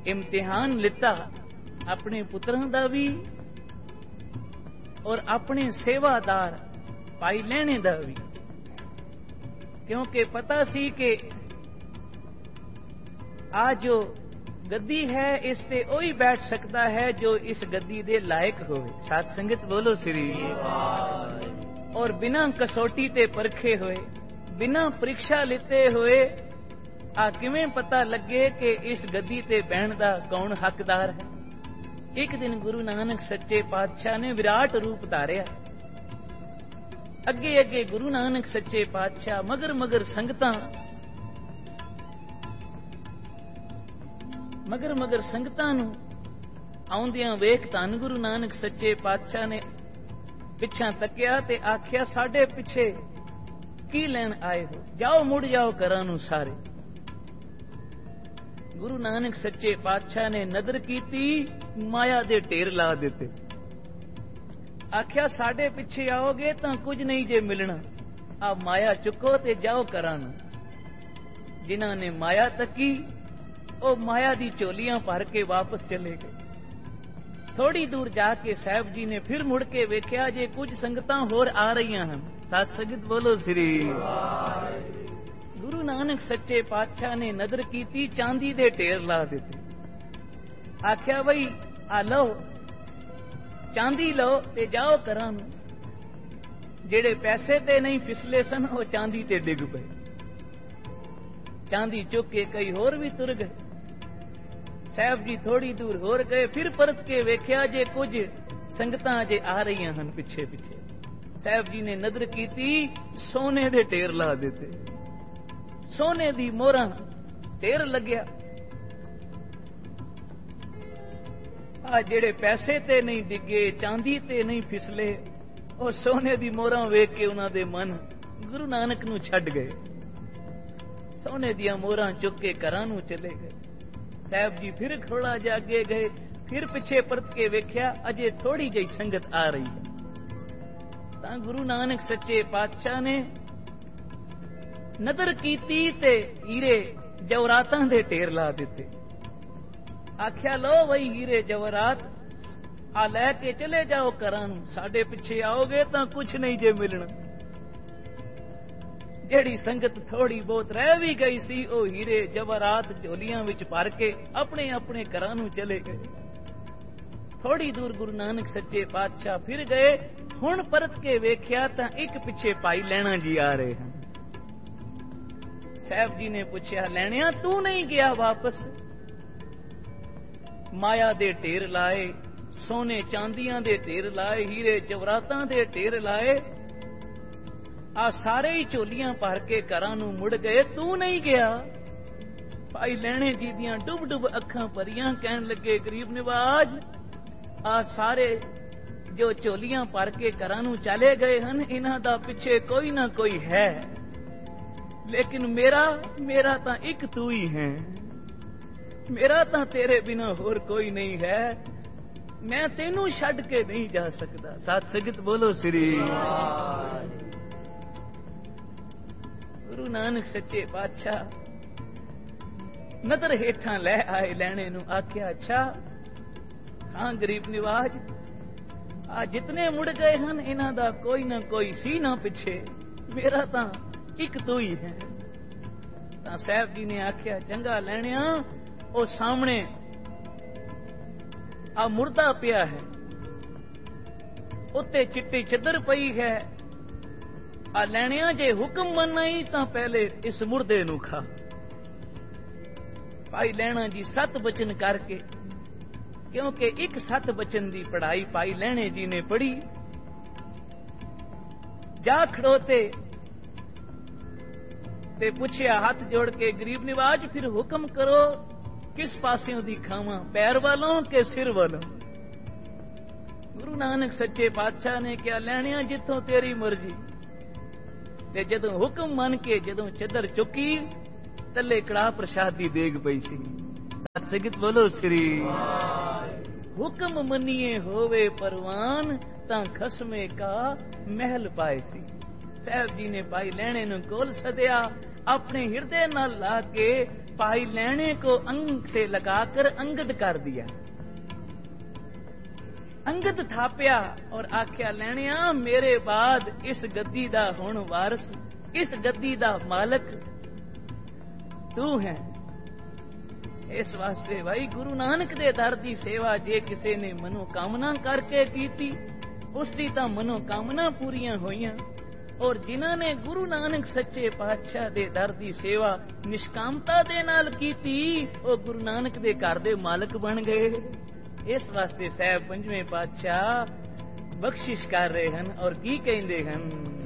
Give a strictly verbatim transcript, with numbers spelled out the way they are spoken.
इम्तिहान लिता अपने पुत्रां दा भी और अपने सेवादार भाई लैणे दा भी, क्योंकि पता सी कि आ जो गद्दी है इस पे वही बैठ सकता है जो इस गद्दी दे लायक होवे। साथ संगत बोलो श्री। और बिना कसौटी ते परखे होए, बिना परीक्षा लिते हुए आ किवें पता लगे कि इस गद्दी ते बैठण दा कौन हकदार है। एक दिन गुरु नानक सच्चे पातशाह ने विराट रूप धारिया। अगे अगे गुरु नानक सच्चे पातशाह मगर मगर संगतां मगर मगर संगतां नूं आउंदियां वेख धन गुरु नानक सच्चे पातशाह ने पिछां तकिया ते आख्या, साडे पिछे की लैण आए हो, जाओ मुड़ जाओ घरां नूं सारे। गुरु नानक सच्चे पातशाह ने नदर कीती, माया दे ढेर ला दिते। आख्या, साडे पिछे आओगे तां कुछ नहीं जे मिलना, आ माया चुको ते जाओ घरां नूं। जिन्हां ने माया तकी ਉਹ ਮਾਇਆ ਦੀ ਝੋਲੀਆਂ ਭਰ ਕੇ ਵਾਪਸ ਚਲੇ ਗਏ। ਥੋੜੀ ਦੂਰ ਜਾ ਕੇ ਸਾਹਿਬ ਜੀ ਨੇ ਫਿਰ ਮੁੜ ਕੇ ਵੇਖਿਆ ਜੇ ਕੁਝ ਸੰਗਤਾਂ ਹੋਰ ਆ ਰਹੀਆਂ ਹਨ। ਸਤ ਸੰਗਤ ਬੋਲੋ ਸ੍ਰੀ। ਗੁਰੂ ਨਾਨਕ ਸੱਚੇ ਪਾਤਸ਼ਾਹ ਨੇ ਨਜ਼ਰ ਕੀਤੀ, ਚਾਂਦੀ ਦੇ ਢੇਰ ਲਾ ਦਿੱਤੇ। ਆਖਿਆ, ਬਈ ਆ ਲਓ ਚਾਂਦੀ ਲਓ ਤੇ ਜਾਓ ਘਰਾਂ ਨੂੰ। ਜਿਹੜੇ ਪੈਸੇ ਤੇ ਨਹੀਂ ਫਿਸਲੇ ਸਨ ਉਹ ਚਾਂਦੀ ਤੇ ਡਿੱਗ ਪਏ। ਚਾਂਦੀ ਚੁੱਕ ਕੇ ਕਈ ਹੋਰ ਵੀ ਤੁਰ ਗਏ। ਸਾਹਿਬ ਜੀ ਥੋੜੀ ਦੂਰ ਹੋਰ ਗਏ, ਫਿਰ ਪਰਤ ਕੇ ਵੇਖਿਆ ਜੇ ਕੁਝ ਸੰਗਤਾਂ ਜੇ ਆ ਰਹੀਆਂ ਹਨ ਪਿੱਛੇ ਪਿੱਛੇ। ਸਾਹਿਬ ਜੀ ਨੇ ਨਜ਼ਰ ਕੀਤੀ, ਸੋਨੇ ਦੇ ਢੇਰ ਲਾ ਦਿੱਤੇ। ਸੋਨੇ ਦੀ ਮੋਹਰਾਂ ਢੇਰ ਲੱਗਿਆ। ਆ ਜਿਹੜੇ ਪੈਸੇ ਤੇ ਨਹੀਂ ਡਿੱਗੇ, ਚਾਂਦੀ ਤੇ ਨਹੀਂ ਫਿਸਲੇ, ਉਹ ਸੋਨੇ ਦੀ ਮੋਹਰਾਂ ਵੇਖ ਕੇ ਉਹਨਾਂ ਦੇ ਮਨ ਗੁਰੂ ਨਾਨਕ ਨੂੰ ਛੱਡ ਗਏ। ਸੋਨੇ ਦੀਆਂ ਮੋਹਰਾਂ ਚੁੱਕ ਕੇ ਘਰਾਂ ਨੂੰ ਚਲੇ ਗਏ। ਸਾਹਿਬ ਜੀ ਫਿਰ ਥੋੜਾ ਜਿਹਾ ਅੱਗੇ ਗਏ, ਫਿਰ ਪਿੱਛੇ ਪਰਤ ਕੇ ਵੇਖਿਆ ਅਜੇ ਥੋੜੀ ਜਿਹੀ ਸੰਗਤ ਆ ਰਹੀ ਹੈ। ਤਾਂ ਗੁਰੂ ਨਾਨਕ ਸੱਚੇ ਪਾਤਸ਼ਾਹ ਨੇ ਨਜ਼ਰ ਕੀਤੀ ਤੇ ਹੀਰੇ ਜਵਰਾਤਾਂ ਦੇ ਢੇਰ ਲਾ ਦਿੱਤੇ। ਆਖਿਆ, ਲੋ ਬਈ ਹੀਰੇ ਜਵਰਾਤ ਆ ਲੈ ਕੇ ਚਲੇ ਜਾਓ ਘਰਾਂ ਨੂੰ, ਸਾਡੇ ਪਿੱਛੇ ਆਓਗੇ ਤਾਂ ਕੁਛ ਨਹੀਂ ਜੇ ਮਿਲਣਾ। ਜਿਹੜੀ ਸੰਗਤ ਥੋੜੀ ਬਹੁਤ ਰਹਿ ਵੀ ਗਈ ਸੀ ਉਹ ਹੀਰੇ ਜਵਾਹਰਾਤ ਝੋਲੀਆਂ ਵਿੱਚ ਭਰ ਕੇ ਆਪਣੇ ਆਪਣੇ ਘਰਾਂ ਨੂੰ ਚਲੇ ਗਏ। ਥੋੜੀ ਦੂਰ ਗੁਰੂ ਨਾਨਕ ਸੱਚੇ ਪਾਤਸ਼ਾਹ ਫਿਰ ਗਏ। ਹੁਣ ਪਰਤ ਕੇ ਵੇਖਿਆ ਤਾਂ ਇੱਕ ਪਿੱਛੇ ਭਾਈ ਲੈਣਾ ਜੀ ਆ ਰਹੇ ਹਨ। ਸਾਹਿਬ ਜੀ ਨੇ ਪੁੱਛਿਆ, ਲੈਣਿਆ ਤੂੰ ਨਹੀਂ ਗਿਆ ਵਾਪਸ? ਮਾਇਆ ਦੇ ਢੇਰ ਲਾਏ, ਸੋਨੇ ਚਾਂਦੀਆਂ ਦੇ ਢੇਰ ਲਾਏ, ਹੀਰੇ ਜਵਰਾਤਾਂ ਦੇ ਢੇਰ ਲਾਏ, ਆ ਸਾਰੇ ਹੀ ਝੋਲੀਆਂ ਭਰ ਕੇ ਘਰਾਂ ਨੂੰ ਮੁੜ ਗਏ, ਤੂੰ ਨਹੀਂ ਗਿਆ? ਭਾਈ ਲੈਣੇ ਜੀ ਦੀਆਂ ਡੁੱਬ ਡੁੱਬ ਅੱਖਾਂ ਭਰੀਆਂ, ਕਹਿਣ ਲੱਗੇ, ਗਰੀਬ ਨਿਵਾਜ, ਆ ਸਾਰੇ ਜੋ ਝੋਲੀਆਂ ਭਰ ਕੇ ਘਰਾਂ ਨੂੰ ਚਲੇ ਗਏ ਹਨ, ਇਹਨਾਂ ਦਾ ਪਿੱਛੇ ਕੋਈ ਨਾ ਕੋਈ ਹੈ, ਲੇਕਿਨ ਮੇਰਾ ਮੇਰਾ ਤਾਂ ਇੱਕ ਤੂੰ ਹੀ ਹੈ। ਮੇਰਾ ਤਾਂ ਤੇਰੇ ਬਿਨਾਂ ਹੋਰ ਕੋਈ ਨਹੀਂ ਹੈ। ਮੈਂ ਤੈਨੂੰ ਛੱਡ ਕੇ ਨਹੀਂ ਜਾ ਸਕਦਾ। ਸਤ ਸੰਗਤ ਬੋਲੋ ਸ੍ਰੀ। ਗੁਰੂ ਨਾਨਕ ਸੱਚੇ ਪਾਤਸ਼ਾਹ ਨਦਰ ਹੇਠਾਂ ਲੈ ਆਏ ਲੈਣੇ ਨੂੰ। ਆਖਿਆ, ਅੱਛਾ ਹਾਂ ਗਰੀਬ ਨਿਵਾਜ, ਆ ਜਿਤਨੇ ਮੁੜ ਗਏ ਹਨ ਇਹਨਾਂ ਦਾ ਕੋਈ ਨਾ ਕੋਈ ਸੀ ਨਾ ਪਿੱਛੇ, ਮੇਰਾ ਤਾਂ ਇੱਕ ਤੂੰ ਹੀ ਹੈ। ਤਾਂ ਸਾਹਿਬ ਜੀ ਨੇ ਆਖਿਆ, ਚੰਗਾ ਲੈਣਿਆ, ਉਹ ਸਾਹਮਣੇ ਆ ਮੁਰਦਾ ਪਿਆ ਹੈ, ਉੱਤੇ ਚਿੱਟੀ ਚੱਦਰ ਪਈ ਹੈ। ਆ ਲੈਣਿਆ, ਜੇ ਹੁਕਮ ਮੰਨਣਾ ਹੀ ਤਾਂ ਪਹਿਲੇ ਇਸ ਮੁਰਦੇ ਨੂੰ ਖਾ। ਭਾਈ ਲੈਣਾ ਜੀ ਸੱਤ ਬਚਨ ਕਰਕੇ, ਕਿਉਂਕਿ ਇੱਕ ਸੱਤ ਬਚਨ ਦੀ ਪੜ੍ਹਾਈ ਭਾਈ ਲੈਣੇ ਜੀ ਨੇ ਪੜ੍ਹੀ, ਜਾ ਖੜੋਤੇ ਤੇ ਪੁੱਛਿਆ ਹੱਥ ਜੋੜ ਕੇ, ਗਰੀਬ ਨਿਵਾਜ ਫਿਰ ਹੁਕਮ ਕਰੋ, ਕਿਸ ਪਾਸਿਓਂ ਦੀ ਖਾਵਾਂ, ਪੈਰ ਵੱਲੋਂ ਕਿ ਸਿਰ ਵੱਲੋਂ? ਗੁਰੂ ਨਾਨਕ ਸੱਚੇ ਪਾਤਸ਼ਾਹ ਨੇ ਕਿਹਾ, ਲੈਣਿਆ ਜਿੱਥੋਂ ਤੇਰੀ ਮਰਜ਼ੀ। ਤੇ ਜਦੋਂ ਹੁਕਮ ਮੰਨ ਕੇ ਜਦੋਂ ਚੱਦਰ ਚੁੱਕੀ, ਤੱਲੇ ਕੜਾਹ ਪ੍ਰਸ਼ਾਦ ਦੀ ਦੇਗ ਪਈ ਸੀ। ਸਤ ਸੰਗਤ ਬੋਲੋ ਸ੍ਰੀ। ਹੁਕਮ ਮੰਨੀਏ ਹੋਵੇ ਪਰਵਾਨ, ਤਾਂ ਖਸਮੇ ਕਾ ਮਹਿਲ ਪਾਏ ਸੀ। ਸਾਹਿਬ ਜੀ ਨੇ ਭਾਈ ਲੈਣੇ ਨੂੰ ਕੋਲ ਸਦਿਆ, ਆਪਣੇ ਹਿਰਦੇ ਨਾਲ ਲਾ ਕੇ भाई लेने को अंग से लगाकर अंगद कर दिया। अंगद थापिया और आख्या लेनिया मेरे बाद इस गद्दी दा हुण वारस, इस गद्दी दा मालक तू है। इस वास्ते भाई गुरु नानक दे दर दी सेवा जे किसी ने मनोकामना करके कीती उसकी तां मनोकामना पूरियां होईयां, और जिन्हां ने गुरु नानक सच्चे पातशाह दे दर दी सेवा निष्कामता दे नाल कीती ओ गुरु नानक दे घर दे मालक बन गए। इस वास्ते साहब पंजवें पातशाह बख्शिश कर रहे हैं और की कहंदे हैं।